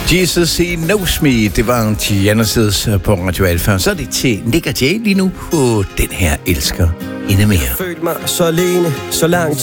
Jesus, He Knows Me. Det var Genesis på Radio Alfa. Så er det til Nick og Jay lige nu på Den Her Elsker Endnu Mere. Jeg følte mig så alene, så langt